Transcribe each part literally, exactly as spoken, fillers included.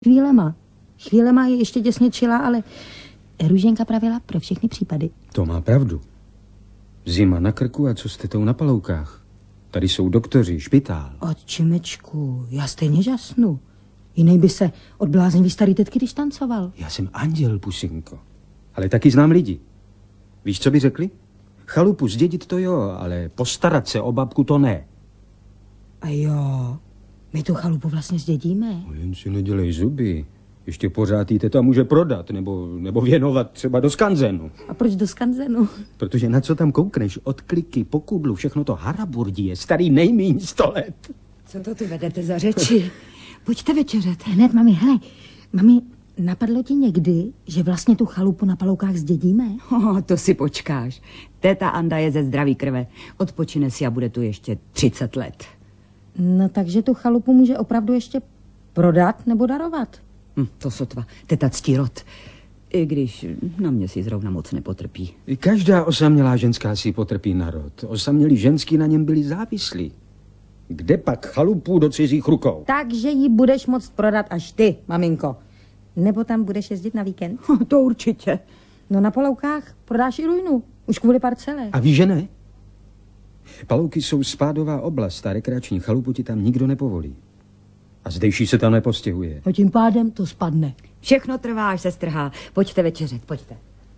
Chvílema. Chvílema je ještě těsně čila, ale Růženka pravila pro všechny případy. To má pravdu. Zima na krku a co s tetou na paloukách? Tady jsou doktoři, špitál. Otčimečku, já stejně žasnu. Jiný by se od bláznivý starý tetky distancoval. Já jsem anděl, pusinko. Ale taky znám lidi. Víš, co by řekli? Chalupu zdědit to jo, ale postarat se o babku to ne. A jo, my tu chalupu vlastně zdědíme. No, jen si nedělej zuby. Ještě pořád jí teta může prodat, nebo, nebo věnovat třeba do skanzenu. A proč do skanzenu? Protože na co tam koukneš, od kliky po kudlu, všechno to haraburdí je starý nejmíň sto let. Co to tu vedete za řeči? Pojďte večeřet. Hned, mami, hele, mami, napadlo ti někdy, že vlastně tu chalupu na Paloukách zdědíme? Oh, to si počkáš. Téta Anda je ze zdraví krve. Odpočine si a bude tu ještě třicet let. No takže tu chalupu může opravdu ještě prodat nebo darovat. Hm, to sotva. Teta ctí rod. I když na mě si zrovna moc nepotrpí. I každá osamělá ženská si potrpí na rod. Osamělí ženský na něm byli závislí. Kde pak chalupu do cizích rukou? Takže ji budeš moct prodat až ty, maminko. Nebo tam budeš jezdit na víkend? To určitě. No na Paloukách prodáš i ruinu. Už kvůli parcele. A víš, že ne? Palouky jsou spádová oblast a rekreační chalupu ti tam nikdo nepovolí. A zdejší se tam nepostěhuje. A tím pádem to spadne. Všechno trvá, až se strhá. Pojďte večeřet, pojďte.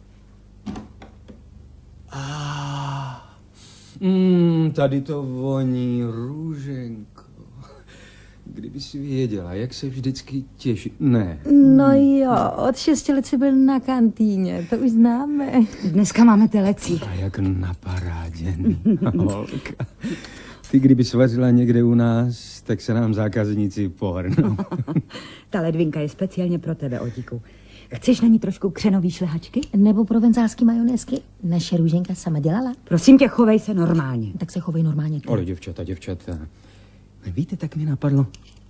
Ah, mm, tady to voní, Růženko. Kdyby si věděla, jak se vždycky těší. Ne. No jo, od šesti let jsi byl na kantýně, to už známe. Dneska máme telecí. A jak na parádě, holka. Ty, kdyby svařila někde u nás, tak se nám zákazníci pohrnou. Ta ledvinka je speciálně pro tebe, Otíku. Chceš na ní trošku křenový šlehačky? Nebo provenzálský majonézky? Naše Růženka sama dělala. Prosím tě, chovej se normálně. Tak se chovej normálně. Ale děvčata, děvčata. Víte, tak mi napadlo...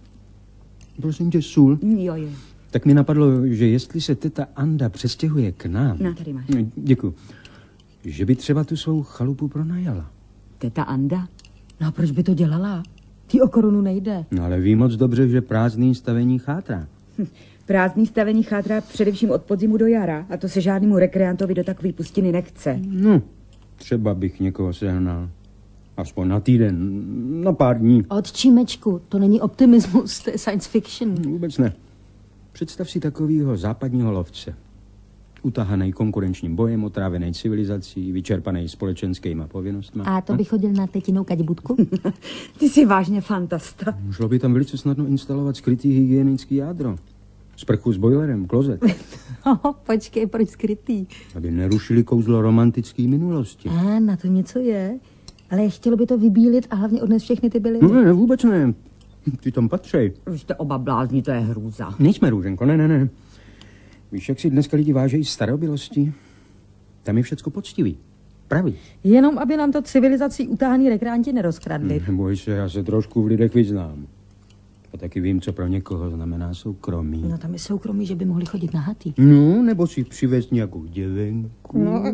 Prosím tě, sůl. Jo, jo. Tak mi napadlo, že jestli se teta Anda přestěhuje k nám... No, tady máš. Děkuji. Že by třeba tu svou chalupu pronajala. Teta Anda? No a proč by to dělala? Ty o korunu nejde. No ale ví moc dobře, že prázdný stavení chátrá. Hm. Prázdný stavení chátrá především od podzimu do jara. A to se žádnému rekreantovi do takové pustiny nechce. No, třeba bych někoho sehnal. Aspoň na týden, na pár dní. Otčímečku, to není optimismus, to je science fiction. Vůbec ne. Představ si takovýho západního lovce. Utahanej konkurenčním bojem, otrávenej civilizací, vyčerpanej společenskýma povinnostma. A to by chodil na tetinou kadibudku? Ty jsi vážně fantasta. Šlo by tam velice snadno instalovat skrytý hygienický jádro. Sprchu s bojlerem, klozet. Oh, počkej, proč skrytý? Aby nerušili kouzlo romantické minulosti. A na to něco je. Ale chtělo by to vybílit a hlavně odnes všechny ty byly. No ne, vůbec ne. Ty tam patřej. Vy jste oba blázni, to je hrůza. Nejsme, Růženko, ne, ne, ne. Víš, jak si dneska lidi vážejí starobilosti? Tam je všecko poctivý. Pravý. Jenom, aby nám to civilizací utáhaný rekreanti nerozkradli. Neboj se, já se trošku v lidech vyznám. A taky vím, co pro někoho znamená soukromí. No tam je soukromí, že by mohli chodit nahatý. No, nebo si přivést nějakou děvenku. No.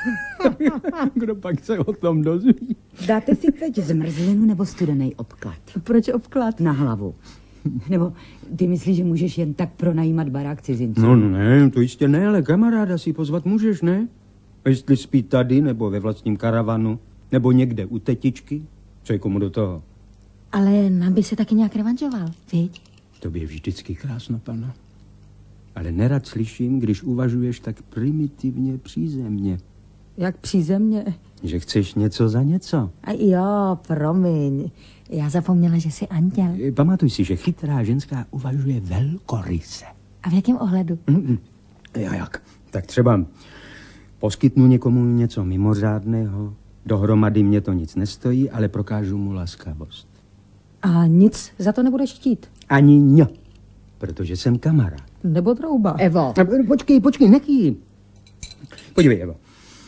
Kdo pak se o tom dozví? Dáte si teď zmrzlinu nebo studený obklad? Proč obklad? Na hlavu. Nebo ty myslíš, že můžeš jen tak pronajímat barák cizinců? No ne, to jistě ne, ale kamaráda si pozvat můžeš, ne? A jestli spí tady, nebo ve vlastním karavanu, nebo někde u tetičky, co je komu do toho? Ale nám by se taky nějak revanžoval, viď? To by je vždycky krásno, pana. Ale nerad slyším, když uvažuješ tak primitivně přízemně. Jak přízemně? Že chceš něco za něco. A jo, promiň. Já zapomněla, že jsi anděl. Pamatuj si, že chytrá ženská uvažuje velkoryse. A v jakém ohledu? Mm-mm. Jo, jak? Tak třeba poskytnu někomu něco mimořádného, dohromady mě to nic nestojí, ale prokážu mu laskavost. A nic za to nebudeš chtít? Ani ňo, protože jsem kamarád. Nebo trouba. Evo. Počkej, počkej, neký. Podívej, Evo.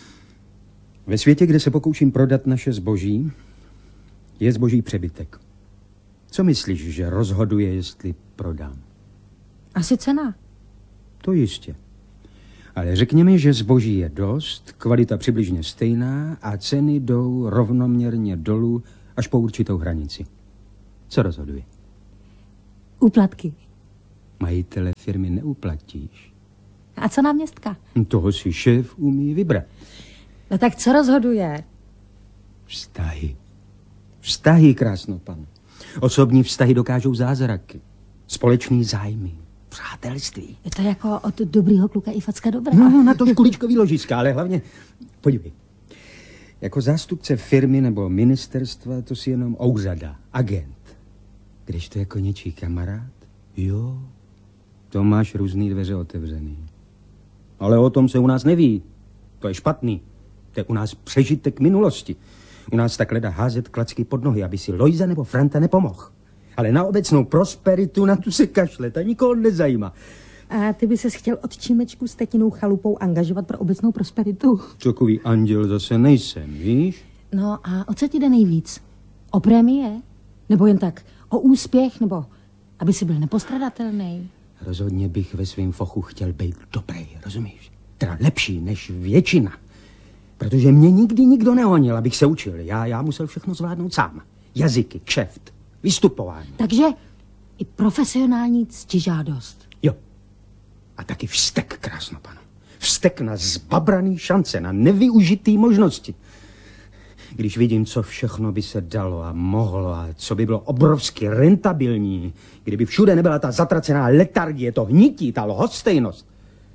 Ve světě, kde se pokouším prodat naše zboží, je zboží přebytek. Co myslíš, že rozhoduje, jestli prodám? Asi cena. To jistě. Ale řekněme, že zboží je dost, kvalita přibližně stejná a ceny jdou rovnoměrně dolů až po určitou hranici. Co rozhoduje? Úplatky. majitele firmy neuplatíš. A co náměstka? Toho si šéf umí vybrat. No tak co rozhoduje? Vztahy. Vztahy, krásno pan. Osobní vztahy dokážou zázraky. Společný zájmy. Přátelství. Je to jako od dobrýho kluka i facka dobrá. No, na to škuličkový ložiska, ale hlavně... Podívej. Jako zástupce firmy nebo ministerstva to si jenom ouzada, agent. Když to jako něčí kamarád, jo, to máš různý dveře otevřený. Ale o tom se u nás neví. To je špatný. To je u nás přežitek minulosti. U nás takhle dá házet klacky pod nohy, aby si Lojza nebo Franta nepomohl. Ale na obecnou prosperitu na tu se kašle, ta nikoho nezajímá. A ty by ses chtěl od Čímečku s tetinou chalupou angažovat pro obecnou prosperitu? Takový anděl zase nejsem, víš? No a o co ti jde nejvíc? O prémie? Nebo jen tak o úspěch? Nebo aby si byl nepostradatelný? Rozhodně bych ve svém fochu chtěl být dobrý, rozumíš? Teda lepší než většina. Protože mě nikdy nikdo nehonil, abych se učil. Já, já musel všechno zvládnout sám. Jazyky, kšeft, vystupování. Takže i profesionální ctižádost. Jo. A taky vztek, krásno panu. Vztek na zbabraný šance, na nevyužitý možnosti. Když vidím, co všechno by se dalo a mohlo a co by bylo obrovsky rentabilní, kdyby všude nebyla ta zatracená letargie, to hnití, ta lhostejnost.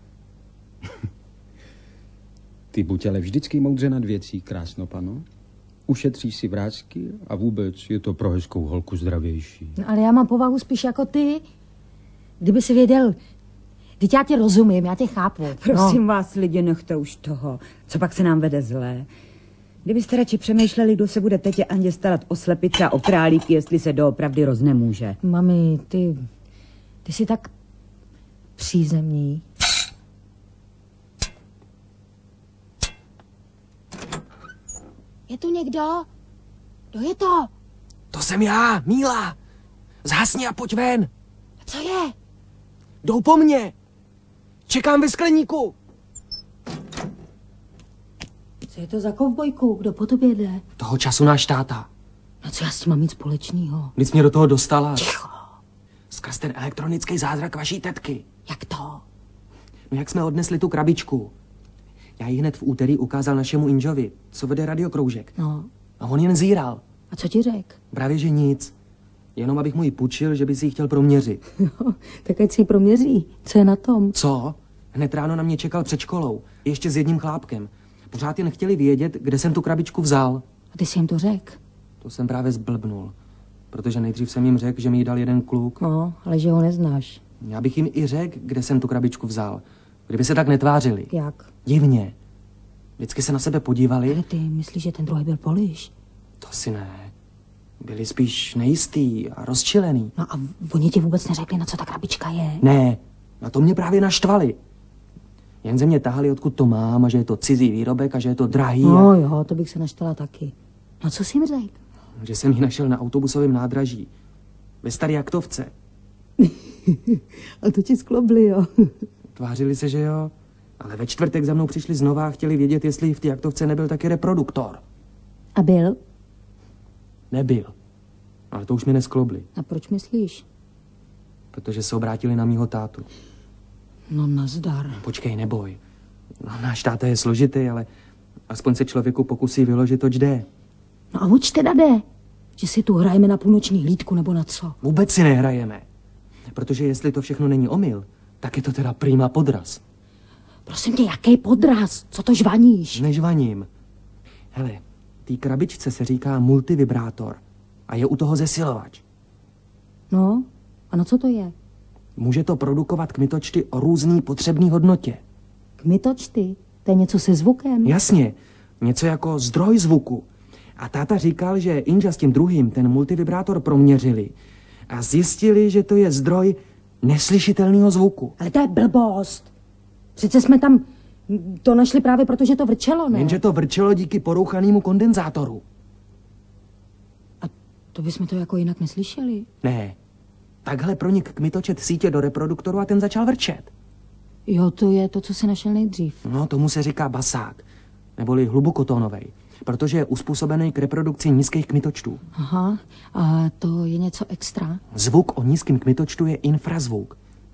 Ty buď ale vždycky moudře nad věcí, krásno pano. Ušetříš si vrásky a vůbec je to pro hezkou holku zdravější. No, ale já mám povahu spíš jako ty. Kdyby si věděl, teď já tě rozumím, já tě chápu. Prosím no. vás, lidi, nechte už toho. Co pak se nám vede zlé? Kdybyste radši přemýšleli, kdo se bude tetě Andě starat o slepice a o králíky, jestli se doopravdy roznemůže. Mami, ty, ty jsi tak přízemní. Je tu někdo? Kdo je to? To jsem já, Míla. Zhasni a pojď ven. Co je? Jdou po mně. Čekám ve skleníku. Co je to za kovbojku? Kdo po tobě jde? Toho času náš táta. No co já s tím mám mít společného? Když mě do toho dostala. Ticho. Skrz ten elektronický zázrak vaší tetky. Jak to? No jak jsme odnesli tu krabičku. Já ji hned v úterý ukázal našemu Inžovi, co vede radiokroužek. No. A on jen zíral. A co ti řek? Právě že nic. Jenom abych mu ji půjčil, že by si ji chtěl proměřit. No, tak ať si ji proměří. Co je na tom? Co? Hned ráno na mě čekal před školou. Ještě s jedním chlápkem. Pořád jen chtěli vědět, kde jsem tu krabičku vzal. A ty jsi jim to řek? To jsem právě zblbnul. Protože nejdřív jsem jim řekl, že mi ji dal jeden kluk. No, ale že ho neznáš. Já bych jim i řekl, kde jsem tu krabičku vzal. Kdyby se tak netvářili. Jak? Divně. Vždycky se na sebe podívali. Ale ty myslíš, že ten druhý byl Poliš? To si ne. Byli spíš nejistý a rozčilený. No a oni ti vůbec neřekli, na co ta krabička je? Ne, na to mě právě naštvali. Jen ze mě tahali, odkud to mám a že je to cizí výrobek a že je to drahý. No a... jo, to bych se naštvala taky. No co jsi jim řekl? Že jsem ji našel na autobusovém nádraží. Ve staré aktovce. A to ti sklobli, jo. Tvářili se, že jo. Ale ve čtvrtek za mnou přišli znova a chtěli vědět, jestli v té aktovce nebyl taky reproduktor. A byl? Nebyl. Ale to už mi nesklobli. A proč myslíš? Protože se obrátili na mýho tátu. No nazdar. Počkej, neboj. No, náš táta je složitý, ale aspoň se člověku pokusí vyložit, oč jde. No a oč teda jde? Že si tu hrajeme na půlnoční hlídku nebo na co? Vůbec si nehrajeme. Protože jestli to všechno není omyl, tak je to teda prima podraz. Prosím tě, jaký podraz? Co to žvaníš? Nežvaním. Hele, té krabičce se říká multivibrátor a je u toho zesilovač. No, a na co to je? Může to produkovat kmitočty o různý potřebný hodnotě. Kmitočty? To je něco se zvukem? Jasně, něco jako zdroj zvuku. A táta říkal, že Inža s tím druhým ten multivibrátor proměřili a zjistili, že to je zdroj neslyšitelného zvuku. Ale to je blbost. Přece jsme tam to našli právě proto, že to vrčelo, ne? Jenže to vrčelo díky porouchanému kondenzátoru. A to bychom to jako jinak neslyšeli. Ne. Takhle pronik kmitočet sítě do reproduktoru a ten začal vrčet. Jo, to je to, co jsi našel nejdřív. No, tomu se říká basák, neboli hlubokotónovej, protože je uspůsobený k reprodukci nízkých kmitočtů. Aha, a to je něco extra? Zvuk o nízkém kmitočtu je infrazvuk.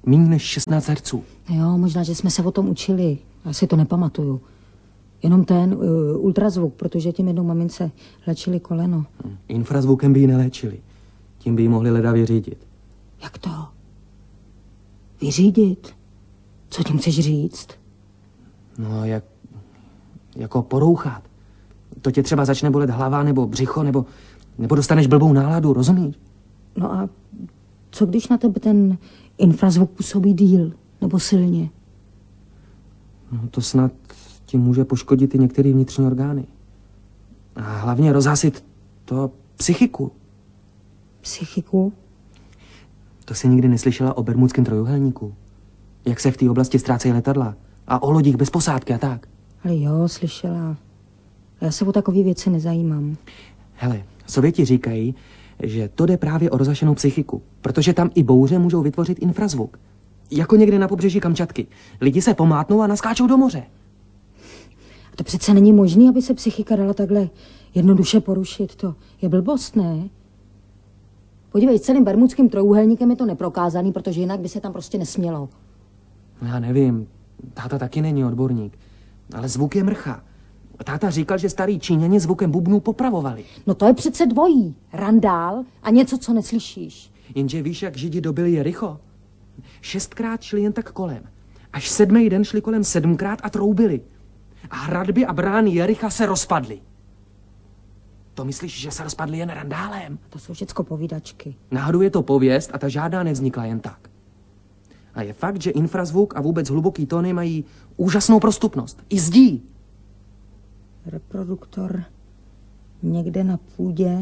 Méně než šestnáct hertzů. Jo, možná, že jsme se o tom učili. Já si to nepamatuju. Jenom ten uh, ultrazvuk, protože tím jednou mamince léčili koleno. Infrazvukem by ji neléčili. Tím by ji mohli leda vyřídit. Jak to? Vyřídit? Co tím chceš říct? No, jak... jako porouchat. To tě třeba začne bolet hlava, nebo břicho, nebo... nebo dostaneš blbou náladu, rozumíš? No a co když na tebe ten infrazvuk působí díl nebo silně? No, to snad ti může poškodit i některé vnitřní orgány. A hlavně rozhasit to psychiku. Psychiku? To jsi nikdy neslyšela o bermudském trojuhelníku? Jak se v té oblasti ztrácejí letadla? A o lodích bez posádky a tak? Ale jo, slyšela. Já se o takové věci nezajímám. Hele, Sověti říkají, že to jde právě o rozhašenou psychiku, protože tam i bouře můžou vytvořit infrazvuk. Jako někde na pobřeží Kamčatky. Lidi se pomátnou a naskáčou do moře. A to přece není možné, aby se psychika dala takhle jednoduše porušit. To je blbost, ne? Podívej, s celým bermudským trojúhelníkem je to neprokázaný, protože jinak by se tam prostě nesmělo. Já nevím, táta taky není odborník, ale zvuk je mrcha. Táta říkal, že starý Číňani zvukem bubnů popravovali. No to je přece dvojí. Randál a něco, co neslyšíš. Jenže víš, jak Židi dobili Jericho? Šestkrát šli jen tak kolem. Až sedmý den šli kolem sedmkrát a troubili. A hradby a brány Jericha se rozpadly. To myslíš, že se rozpadly jen randálem? To jsou všecko povídačky. Náhodou je to pověst a ta žádná nevznikla jen tak. A je fakt, že infrazvuk a vůbec hluboký tóny mají úžasnou prostupnost. I zdí. Reproduktor někde na půdě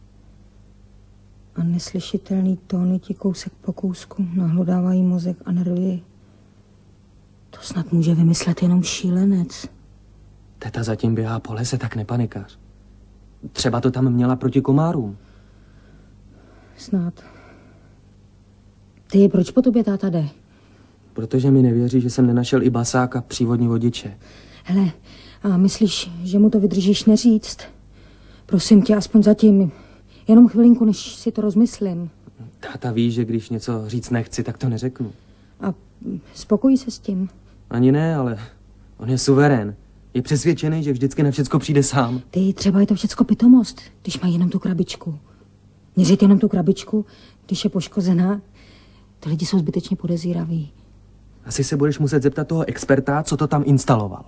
a neslyšitelný tóny ti kousek po kousku nahlodávají mozek a nervy. To snad může vymyslet jenom šílenec. Teta zatím běhá po lese, tak nepanikař. Třeba to tam měla proti komárům. Snad. Ty, proč po tobě táta jde? Protože mi nevěří, že jsem nenašel i basák a přívodní vodiče. Hele, a myslíš, že mu to vydržíš neříct? Prosím tě, aspoň zatím. Jenom chvilinku, než si to rozmyslím. Táta ví, že když něco říct nechci, tak to neřeknu. A spokojí se s tím? Ani ne, ale on je suverén. Je přesvědčený, že vždycky na všecko přijde sám. Ty, třeba je to všecko pitomost, když mají jenom tu krabičku. Měřit jenom tu krabičku, když je poškozená, ty lidi jsou zbytečně podezíraví. Asi se budeš muset zeptat toho experta, co to tam instaloval.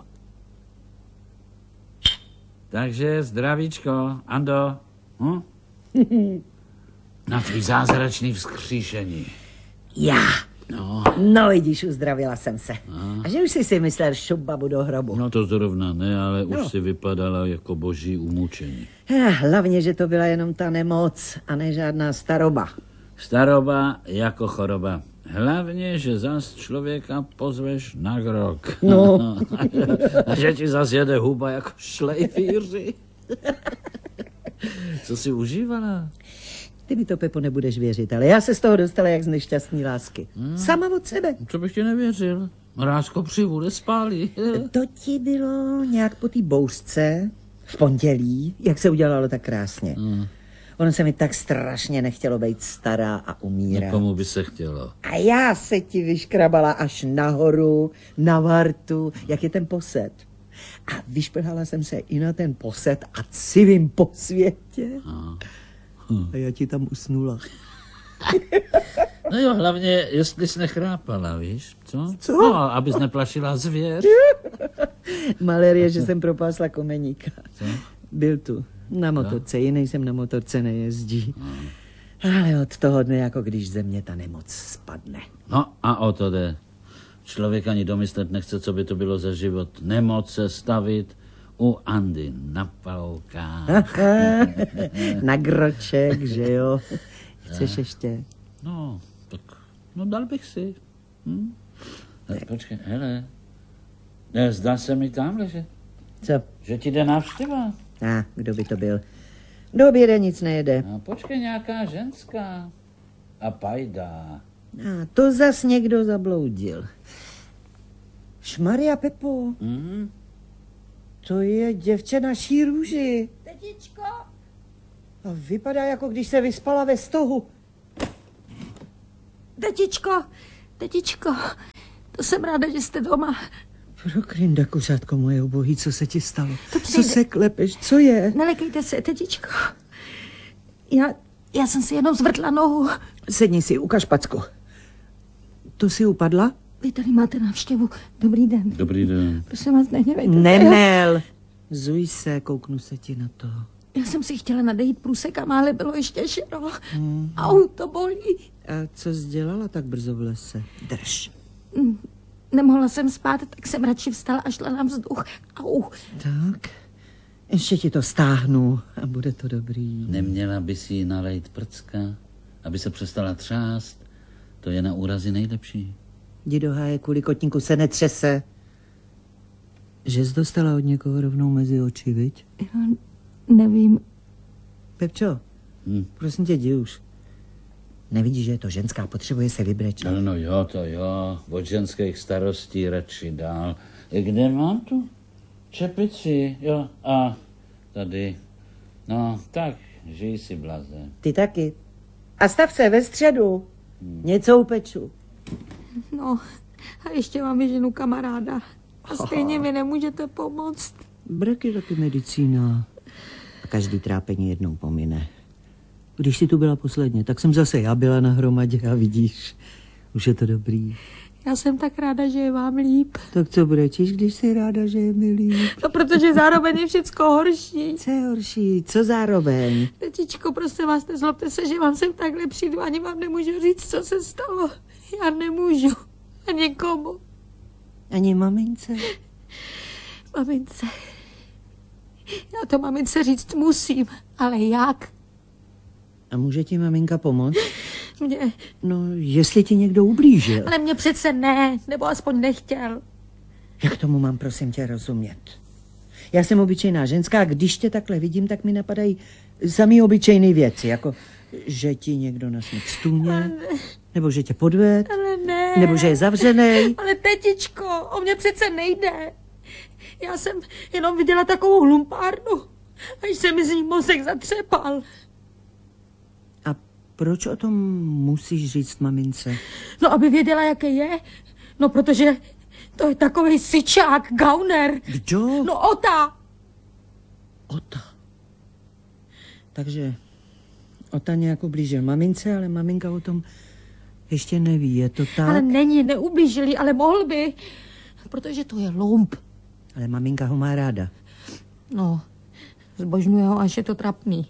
Takže zdravíčko, Ando. Hm? Na tvý zázračný vzkříšení. Já. No, No vidíš, uzdravila jsem se. A že už jsi si myslel šup babu do hrobu. no to zrovna ne, ale už No. si vypadala jako boží umučení. Eh, Hlavně, že to byla jenom ta nemoc a ne žádná staroba. Staroba jako choroba. Hlavně, že zas člověka pozveš na grok. No. A že ti zas jede huba jako šlejfíři. Co jsi užívala? Ty mi to, Pepo, nebudeš věřit, ale já se z toho dostala jak z nešťastný lásky. Hmm. Sama od sebe. Co bych ti nevěřil? Mrázko přivu nespálí. To ti bylo nějak po té bouřce v pondělí, jak se udělalo tak krásně. Hmm. Ono se mi tak strašně nechtělo být stará a umírat. Někomu by se chtělo. A já se ti vyškrabala až nahoru, na vartu, jak je ten posed. A vyšplhala jsem se i na ten posed a civím po světě. Aha. A já ti tam usnula. No jo, hlavně, jestli jsi nechrápala, víš, co? Co? No, abys neplašila zvěř. Malérie, že jsem propásla komeníka. Co? Byl tu, na motorce, jiný jsem na motorce nejezdí. Ale od toho dne, jako když ze mě ta nemoc spadne. No a o to jde. Člověk ani domyslet nechce, co by to bylo za život. Nemoc se stavit u Andy na paloukách. Na groček, že jo? Chceš ještě? No, tak, no dal bych si. Hm? Tak počkej, hele. Ne, zdá se mi tamhle, že, Co? že ti jde návštěva. A, kdo by to byl? Do oběda nic nejede. No, počkej, nějaká ženská. A pajda. A to zas někdo zabloudil. Šmaria, Pepo, Hm? to je děvče naší růži. Tetičko? A vypadá, jako když se vyspala ve stohu. Tetičko, Tetičko, to jsem ráda, že jste doma. Prokrinda, kuřátko moje ubohý, co se ti stalo? To Co přijde. se klepeš, co je? Nelekejte se, tetičko. Já, já jsem si jenom zvrtla nohu. Sedni si, ukaž packu. To si upadla? Vy tady máte návštěvu. Dobrý den. Dobrý den. Prosím vás, nehněvejte se. Nemel. Zuj se, kouknu se ti na to. Já jsem si chtěla nadejít průsekama, ale bylo ještě šero. Mm. Au, to bolí. A co jsi dělala tak brzo v lese? Drž. Nemohla jsem spát, tak jsem radši vstala a šla na vzduch. Au. Tak, ještě ti to stáhnu a bude to dobrý. Neměla by si jí nalejt prcka, aby se přestala třást. To je na úrazy nejlepší. Jdi do háje, kvůli kotníku se netřese. Že jsi dostala od někoho rovnou mezi oči, viď? Já nevím. Pepčo, Hm. prosím tě, jdi už. Nevidíš, že je to ženská, potřebuje se vybrečet. No, no jo, to jo. Od ženských starostí radši dál. Kde mám tu čepici? Jo, a tady. No, tak, žij si, blaze. Ty taky. A stav se ve středu. Něco upeču. No, a ještě mám ženu kamaráda. A stejně mi nemůžete pomoct. Brak je taky medicína. A každý trápení jednou pomine. Když jsi tu byla posledně, tak jsem zase já byla na hromadě a vidíš, už je to dobrý. Já jsem tak ráda, že je vám líp. Tak co brečíš, když jsi ráda, že je mi líp? No, protože zároveň je všecko horší. Co je horší, co zároveň? Tetičko, prosím vás, nezlobte se, že vám sem takhle přijdu. Ani vám nemůžu říct, co se stalo. Já nemůžu. A nikomu. Ani mamince? Mamince. Já to mamince říct musím, ale jak? A může ti maminka pomoct? Mě, No, jestli ti někdo ublížil. ale mě přece ne, nebo aspoň nechtěl. Jak tomu mám, prosím tě, rozumět? Já jsem obyčejná ženská a když tě takhle vidím, tak mi napadají samý obyčejné věci, jako že ti někdo nasmí k stůně, nebo že tě podved, Ale ne. nebo že je zavřenej. Ale tetičko, o mě přece nejde. Já jsem jenom viděla takovou hlumpárnu, až se mi z ní mozek zatřepal. A proč o tom musíš říct mamince? No, aby věděla, jaké je. No, protože to je takovej syčák, gauner. Kdo? No, Ota. Ota. Takže Ota nějak ublížil mamince, ale maminka o tom ještě neví, je to tak? Ale není, neublížili, ale mohl by. Protože to je lump. Ale maminka ho má ráda. No, zbožňuje ho, až je to trapný.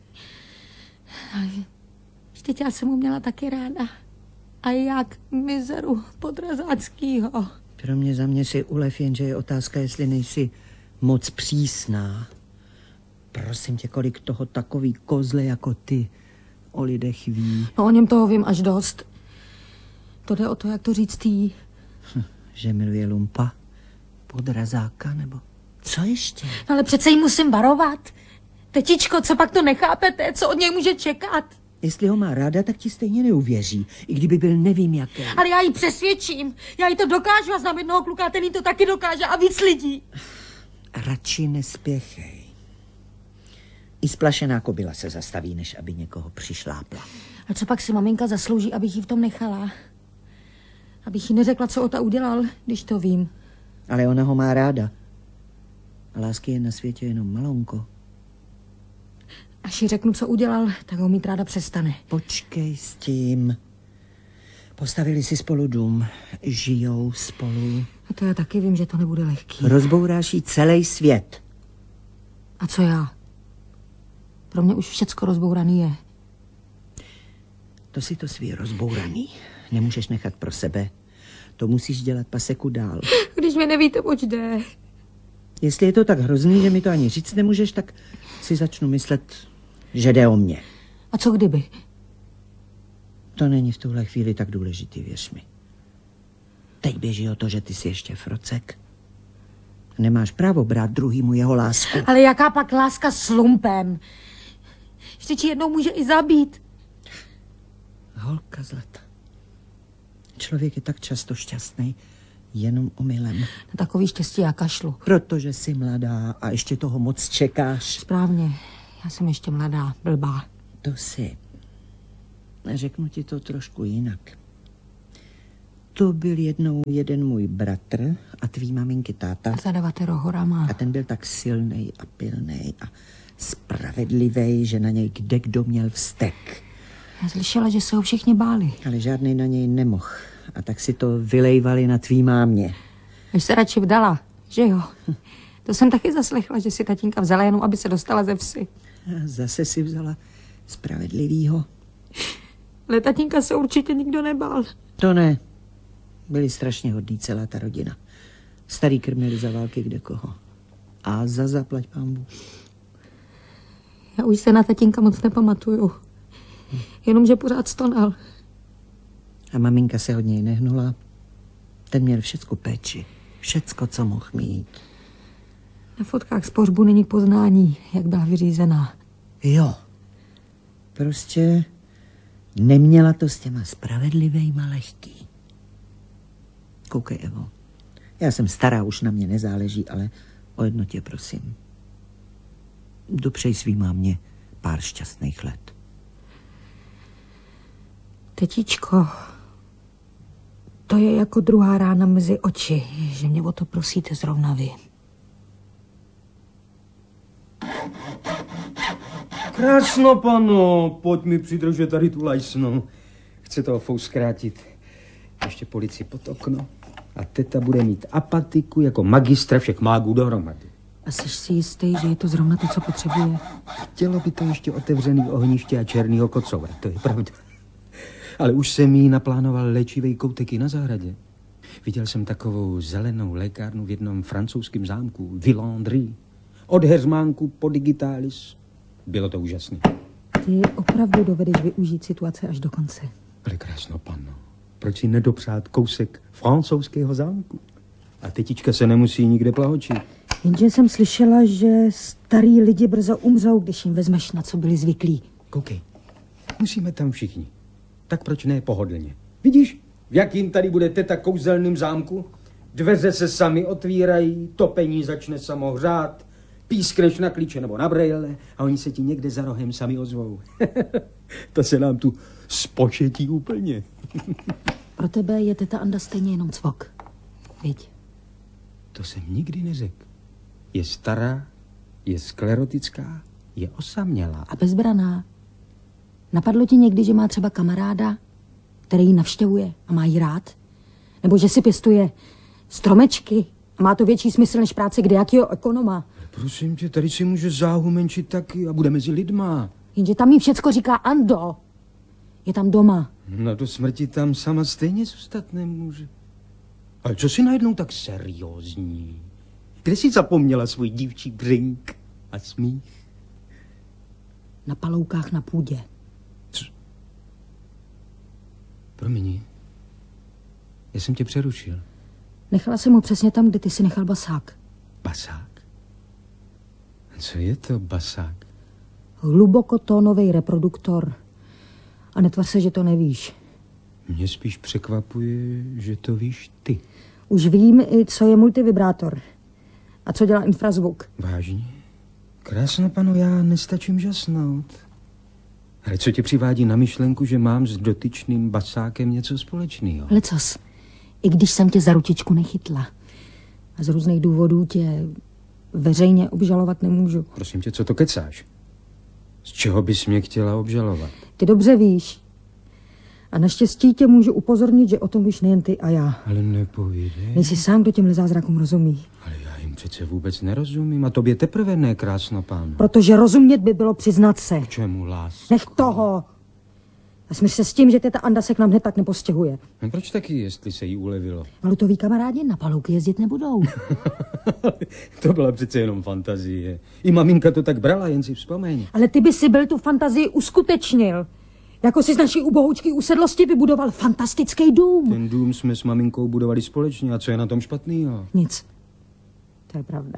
Ale vždyť já jsem ho měla taky ráda. A jak mizeru Podrazáckýho. Pro mě za mě si ulev, jenže je otázka, jestli nejsi moc přísná. Prosím tě, kolik toho takový kozle jako ty o lidech ví. No, o něm toho vím až dost. To jde o to, jak to říct jí. Hm, že miluje lumpa, Podrazáka, nebo co ještě? Ale přece jí musím varovat. Tetičko, co pak to nechápete? Co od něj může čekat? Jestli ho má ráda, tak ti stejně neuvěří, i kdyby byl nevím jaký. Ale já ji přesvědčím. Já jí to dokážu a znám jednoho kluka, ten jí to taky dokáže a víc lidí. Radši nespěchej. I splašená kobila se zastaví, než aby někoho přišlápla. A co pak si maminka zaslouží, abych jí v tom nechala? Abych jí neřekla, co Ota udělal, když to vím. Ale ona ho má ráda. A lásky je na světě jenom malounko. Až jí řeknu, co udělal, tak ho mít ráda přestane. Počkej s tím. Postavili si spolu dům. Žijou spolu. A to já taky vím, že to nebude lehký. Rozbouráš jí celý svět. A co já? Pro mě už všecko rozbouraný je. To si to svý rozbouraný. Nemůžeš nechat pro sebe. To musíš dělat paseku dál. Když mi nevíte, oč jde. Jestli je to tak hrozný, že mi to ani říct nemůžeš, tak si začnu myslet, že jde o mě. A co kdyby? To není v tuhle chvíli tak důležitý, věř mi. Teď běží o to, že ty jsi ještě frocek. Nemáš právo brát druhýmu jeho lásku. Ale jaká pak láska s lumpem? Vždyť ji jednou může i zabít. Holka zlata. Člověk je tak často šťastný, jenom omylem. Na takový štěstí já kašlu. Protože jsi mladá a ještě toho moc čekáš. Správně. Já jsem ještě mladá, blbá. To si. Řeknu ti to trošku jinak. to byl jednou jeden můj bratr a tvý maminky táta. Zadavatero horama. A ten byl tak silnej a pilnej a spravedlivý, že na něj kde kdo měl vztek. Já slyšela, že se ho všichni báli. Ale žádný na něj nemohl. A tak si to vylejvali na tvý mámě. Až se radši vdala, že jo? To jsem taky zaslechla, že si tatínka vzala jenom, aby se dostala ze vsi. A zase si vzala spravedlivýho. Ale tatínka se určitě nikdo nebál. To ne. Byli strašně hodní celá ta rodina. Starý krmili za války kde koho. A za zaplať pánbu. Já už se na tatínka moc nepamatuju. Jenomže pořád stonal. A maminka se od něj nehnula. Ten měl všecko péči. Všecko, co mohl mít. Na fotkách z pohřbu není poznání, jak byla vyřízená. Jo. Prostě neměla to s těma spravedlivejma lehký. Koukej, Evo. Já jsem stará, už na mě nezáleží, ale o jedno tě prosím. Dopřej svý mámě pár šťastných let. Tetičko, to je jako druhá rána mezi oči, že mě o to prosíte zrovna vy. Krásno, pano, pojď mi přidržet tady tu lajsnu. Chce toho fou zkrátit. Ještě policii pod okno. A teta bude mít apatiku jako magistra všech mágů dohromady. A jsi si jistý, že je to zrovna to, co potřebuje? Chtělo by to ještě otevřený ohniště a černýho kocoura, to je pravda. Ale už jsem jí naplánoval léčivý koutek i na zahradě. Viděl jsem takovou zelenou lékárnu v jednom francouzském zámku, Villandry. Od Heřmánku po Digitalis. Bylo to úžasné. Ty opravdu dovedeš využít situace až do konce. Ale krásno, panno. Proč si nedopřát kousek francouzského zámku? A tetička se nemusí nikde plahočit. Jenže jsem slyšela, že starý lidi brzo umřou, když jim vezmeš, na co byli zvyklí. Koukej, musíme tam všichni. Tak proč ne pohodlně? Vidíš, v jakým tady bude teta kouzelným zámku? Dveře se sami otvírají, topení začne samo hřát, pískneš na klíče nebo na brejle a oni se ti někde za rohem sami ozvou. To se nám tu spočetí úplně. Pro tebe je teta Anda stejně jenom cvok. Viď? To jsem nikdy neřekl. Je stará, je sklerotická, je osamělá. A bezbraná. Napadlo ti někdy, že má třeba kamaráda, který ji navštěvuje a má jí rád? Nebo že si pěstuje stromečky a má to větší smysl než práce kdejakýho ekonoma? Prosím tě, tady si může záhumenčit taky a bude mezi lidma. Jenže tam jí všecko říká Ando. Je tam doma. No do smrti tam sama stejně zůstat nemůže. Ale co si najednou tak seriózní? Kde jsi zapomněla svůj dívčí břink a smích? Na paloukách na půdě. Co? Promiň. Já jsem tě přerušil. Nechala jsem ho přesně tam, kde ty si nechal basák. Basák? Co je to basák? Hlubokotónový reproduktor. A netvař se, že to nevíš. Mě spíš překvapuje, že to víš ty. Už vím, i co je multivibrátor. A co dělá infrazvuk. Vážně? Krásno, pano, já nestačím žasnout. Ale co tě přivádí na myšlenku, že mám s dotyčným basákem něco společného? Lecos, i když jsem tě za ručičku nechytla a z různých důvodů tě veřejně obžalovat nemůžu. Prosím tě, co to kecáš? Z čeho bys mě chtěla obžalovat? Ty dobře víš. A naštěstí tě můžu upozornit, že o tom víš nejen ty a já. Ale nepovídej. Nejsi sám, kdo těmhle zázrakům rozumí. Ale já jim přece vůbec nerozumím a tobě teprve ne, krásno, pán. Protože rozumět by bylo přiznat se. K čemu, lásko? Nech toho. A smíř se s tím, že teta Anda se k nám hned tak nepostěhuje. No proč taky, jestli se jí ulevilo? Ale to ví kamarádi, na palouky jezdit nebudou. To byla přece jenom fantazie. I maminka to tak brala, jen si vzpomeň. Ale ty by si byl tu fantazii uskutečnil. Jako si z naší uboučky usedlosti vybudoval fantastický dům. Ten dům jsme s maminkou budovali společně a co je na tom špatnýho? Nic. To je pravda.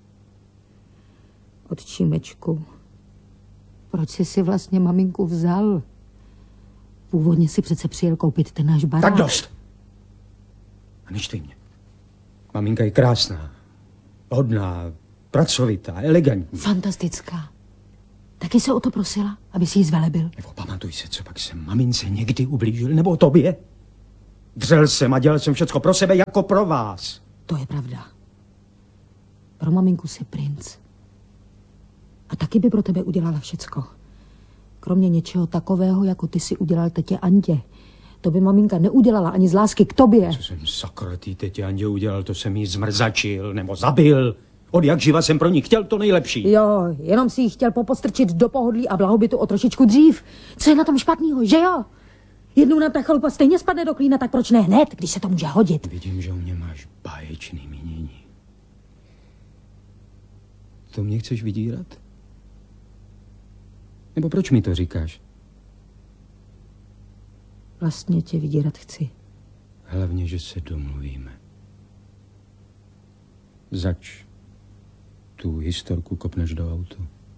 Otčímečku, proč jsi si vlastně maminku vzal? Původně si přece přijel koupit ten náš barák. Tak dost! A neštvi mě. Maminka je krásná, hodná, pracovitá, elegantní. Fantastická. Taky se o to prosila, aby si ji zvelebil. Nebo pamatuj se, co pak jsem mamince někdy ublížil, nebo tobě? Dřel jsem a dělal jsem všecko pro sebe jako pro vás. To je pravda. Pro maminku jsi princ. A taky by pro tebe udělala všecko. Kromě něčeho takového, jako ty si udělal tetě Andě. To by maminka neudělala ani z lásky k tobě. Co jsem sakra tý tetě Andě udělal, to jsem jí zmrzačil nebo zabil. Od jak živa jsem pro ní chtěl to nejlepší. Jo, jenom si ji chtěl popostrčit do pohodlí a blahobytu o trošičku dřív. Co je na tom špatného, že jo? Jednou nám ta chalupa stejně spadne do klína, tak proč ne hned, když se to může hodit? Vidím, že u mě máš báječný mínění. To mě chceš vydírat? Nebo proč mi to říkáš? Vlastně tě vydírat chci. Hlavně, že se domluvíme. Zač tu historku kopneš do autu.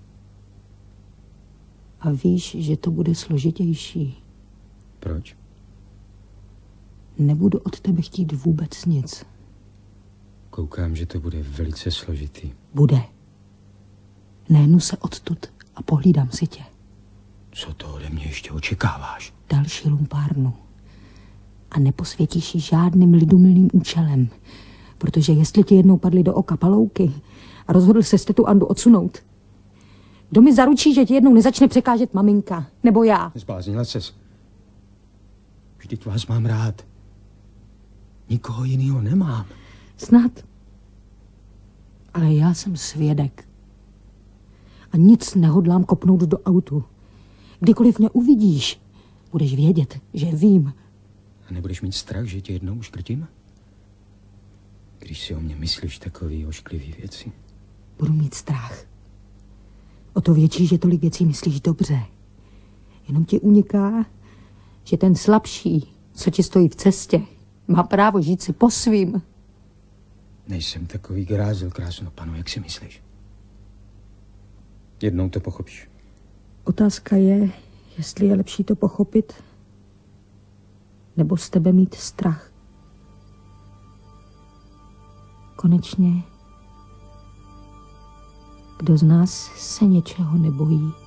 A víš, že to bude složitější. Proč? Nebudu od tebe chtít vůbec nic. Koukám, že to bude velice složitý. Bude. Néhnu se odtud a pohlídám si tě. Co to ode mě ještě očekáváš? Další lumpárnu. A neposvětíš ji žádným lidumilným účelem. Protože jestli ti jednou padly do oka palouky a rozhodl se tu Andu odsunout, kdo mi zaručí, že ti jednou nezačne překážet maminka? Nebo já? Zbláznila ses. Vždyť vás mám rád. Nikoho jiného nemám. Snad. Ale já jsem svědek. A nic nehodlám kopnout do autu. Kdykoliv mě uvidíš, budeš vědět, že vím. A nebudeš mít strach, že tě jednou uškrtím? Když si o mě myslíš takový ošklivý věci. Budu mít strach. O to větší, že tolik věcí myslíš dobře. Jenom ti uniká, že ten slabší, co ti stojí v cestě, má právo žít si po svým. Nejsem takový grázel, krásno panu, jak si myslíš? Jednou to pochopíš. Otázka je, jestli je lepší to pochopit, nebo z tebe mít strach. Konečně, kdo z nás se něčeho nebojí?